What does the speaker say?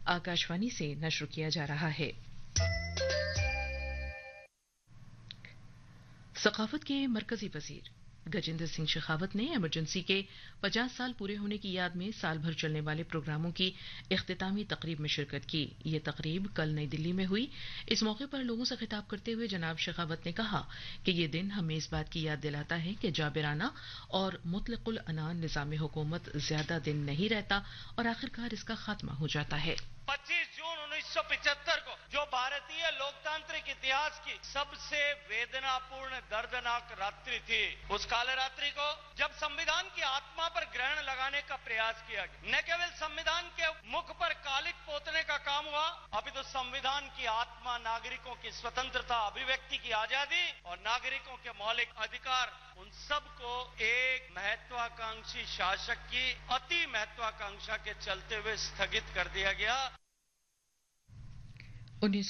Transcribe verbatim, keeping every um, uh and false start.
आकाशवाणी से नश्र किया जा रहा है। सकाफत के मरकजी वजीर गजेंद्र सिंह शेखावत ने इमरजेंसी के पचास साल पूरे होने की याद में साल भर चलने वाले प्रोग्रामों की इख्तितामी तकरीब में शिरकत की। ये तकरीब कल नई दिल्ली में हुई। इस मौके पर लोगों से खिताब करते हुए जनाब शेखावत ने कहा कि ये दिन हमें इस बात की याद दिलाता है कि जाबिराना और मुतलकुल अनान निज़ाम हुकूमत ज्यादा दिन नहीं रहता और आखिरकार इसका खात्मा हो जाता है। पच्चीस जून उन्नीस सौ पचहत्तर को जो भारतीय लोकतांत्रिक इतिहास की सबसे वेदनापूर्ण दर्दनाक रात्रि थी, उस काले रात्रि को जब संविधान की आत्मा पर ग्रहण लगाने का प्रयास किया गया, न केवल संविधान के मुख पर कालिक पोतने का काम हुआ, अभी तो संविधान की आत्मा नागरिकों की स्वतंत्रता, अभिव्यक्ति की आजादी और नागरिकों के मौलिक अधिकार, उन सब को एक महत्वाकांक्षी शासक की अति महत्वाकांक्षा के चलते हुए स्थगित कर दिया गया।